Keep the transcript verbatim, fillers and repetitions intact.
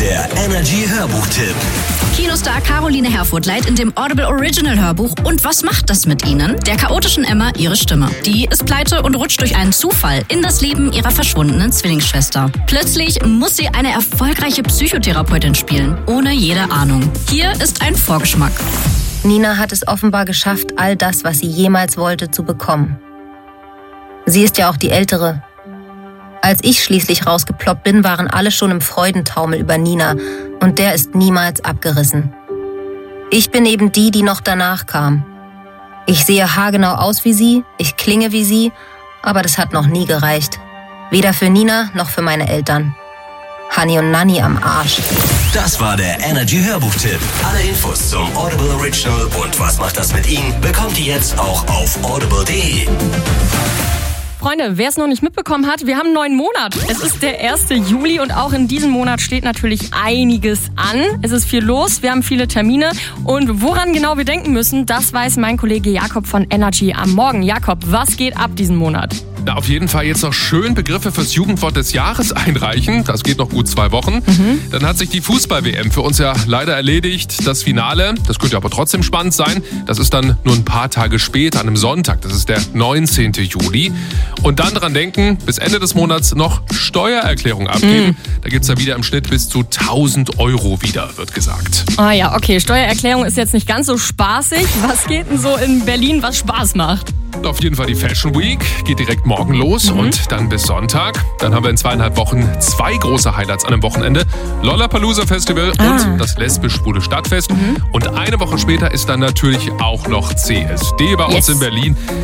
Der Energy Hörbuchtipp. Kinostar Caroline Herfurth leiht in dem Audible Original Hörbuch Und was macht das mit Ihnen? Der chaotischen Emma ihre Stimme. Die ist pleite und rutscht durch einen Zufall in das Leben ihrer verschwundenen Zwillingsschwester. Plötzlich muss sie eine erfolgreiche Psychotherapeutin spielen, ohne jede Ahnung. Hier ist ein Vorgeschmack. Nina hat es offenbar geschafft, all das, was sie jemals wollte, zu bekommen. Sie ist ja auch die Ältere. Als ich schließlich rausgeploppt bin, waren alle schon im Freudentaumel über Nina und der ist niemals abgerissen. Ich bin eben die, die noch danach kam. Ich sehe haargenau aus wie sie, ich klinge wie sie, aber das hat noch nie gereicht. Weder für Nina noch für meine Eltern. Hani und Nanni am Arsch. Das war der Energy Hörbuchtipp. Alle Infos zum Audible Original und was macht das mit Ihnen bekommt ihr jetzt auch auf audible punkt de. Freunde, wer es noch nicht mitbekommen hat, wir haben einen neuen Monat. Es ist der erste Juli und auch in diesem Monat steht natürlich einiges an. Es ist viel los, wir haben viele Termine und woran genau wir denken müssen, das weiß mein Kollege Jakob von Energy am Morgen. Jakob, was geht ab diesen Monat? Na, auf jeden Fall jetzt noch schön Begriffe fürs Jugendwort des Jahres einreichen. Das geht noch gut zwei Wochen. Mhm. Dann hat sich die Fußball-W M für uns ja leider erledigt. Das Finale, das könnte aber trotzdem spannend sein. Das ist dann nur ein paar Tage später, an einem Sonntag. Das ist der neunzehnten Juli. Und dann dran denken, bis Ende des Monats noch Steuererklärung abgeben. Mhm. Da gibt es ja wieder im Schnitt bis zu tausend Euro wieder, wird gesagt. Ah ja, okay. Steuererklärung ist jetzt nicht ganz so spaßig. Was geht denn so in Berlin, was Spaß macht? Auf jeden Fall die Fashion Week, geht direkt morgen los mhm. und dann bis Sonntag. Dann haben wir in zweieinhalb Wochen zwei große Highlights an einem Wochenende. Lollapalooza Festival ah. und das lesbisch-schwule Stadtfest. Mhm. Und eine Woche später ist dann natürlich auch noch C S D bei yes. uns in Berlin.